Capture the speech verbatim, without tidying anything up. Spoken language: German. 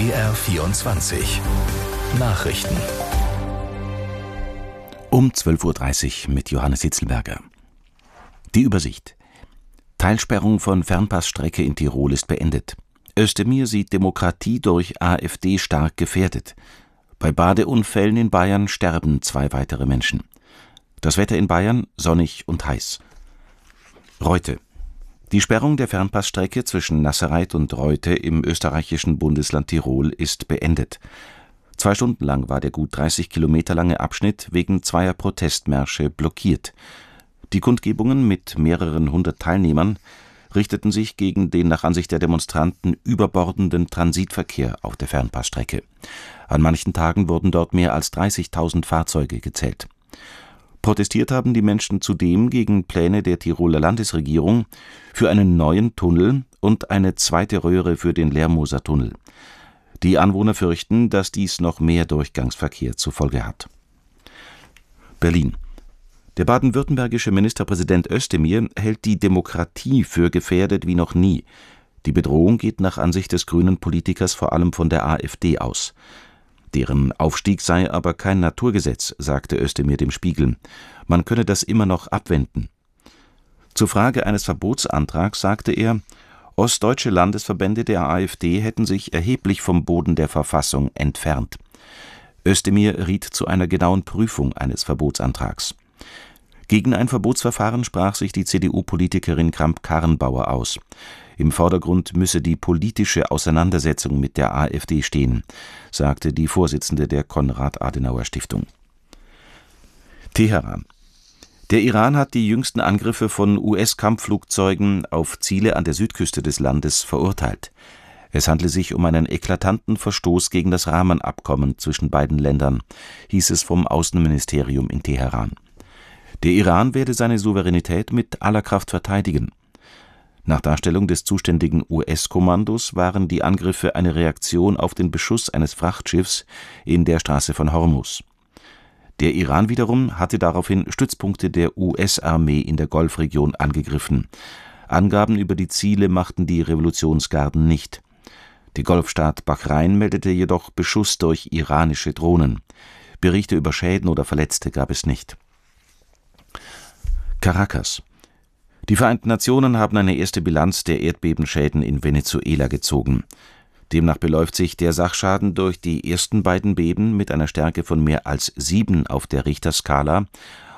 B R vierundzwanzig Nachrichten. Um zwölf Uhr dreißig mit Johannes Hitzelberger. Die Übersicht. Teilsperrung von Fernpassstrecke in Tirol ist beendet. Özdemir sieht Demokratie durch AfD stark gefährdet. Bei Badeunfällen in Bayern sterben zwei weitere Menschen. Das Wetter in Bayern sonnig und heiß. Reute. Die Sperrung der Fernpassstrecke zwischen Nassereit und Reute im österreichischen Bundesland Tirol ist beendet. Zwei Stunden lang war der gut dreißig Kilometer lange Abschnitt wegen zweier Protestmärsche blockiert. Die Kundgebungen mit mehreren hundert Teilnehmern richteten sich gegen den nach Ansicht der Demonstranten überbordenden Transitverkehr auf der Fernpassstrecke. An manchen Tagen wurden dort mehr als dreißigtausend Fahrzeuge gezählt. Protestiert haben die Menschen zudem gegen Pläne der Tiroler Landesregierung für einen neuen Tunnel und eine zweite Röhre für den Lermoser Tunnel. Die Anwohner fürchten, dass dies noch mehr Durchgangsverkehr zur Folge hat. Berlin. Der baden-württembergische Ministerpräsident Özdemir hält die Demokratie für gefährdet wie noch nie. Die Bedrohung geht nach Ansicht des grünen Politikers vor allem von der AfD aus. Deren Aufstieg sei aber kein Naturgesetz, sagte Özdemir dem Spiegel. Man könne das immer noch abwenden. Zur Frage eines Verbotsantrags sagte er, ostdeutsche Landesverbände der AfD hätten sich erheblich vom Boden der Verfassung entfernt. Özdemir riet zu einer genauen Prüfung eines Verbotsantrags. Gegen ein Verbotsverfahren sprach sich die C D U-Politikerin Kramp-Karrenbauer aus. Im Vordergrund müsse die politische Auseinandersetzung mit der AfD stehen, sagte die Vorsitzende der Konrad-Adenauer-Stiftung. Teheran. Der Iran hat die jüngsten Angriffe von U S-Kampfflugzeugen auf Ziele an der Südküste des Landes verurteilt. Es handle sich um einen eklatanten Verstoß gegen das Rahmenabkommen zwischen beiden Ländern, hieß es vom Außenministerium in Teheran. Der Iran werde seine Souveränität mit aller Kraft verteidigen. Nach Darstellung des zuständigen U S-Kommandos waren die Angriffe eine Reaktion auf den Beschuss eines Frachtschiffs in der Straße von Hormuz. Der Iran wiederum hatte daraufhin Stützpunkte der U S-Armee in der Golfregion angegriffen. Angaben über die Ziele machten die Revolutionsgarden nicht. Der Golfstaat Bahrain meldete jedoch Beschuss durch iranische Drohnen. Berichte über Schäden oder Verletzte gab es nicht. Caracas. Die Vereinten Nationen haben eine erste Bilanz der Erdbebenschäden in Venezuela gezogen. Demnach beläuft sich der Sachschaden durch die ersten beiden Beben mit einer Stärke von mehr als sieben auf der Richterskala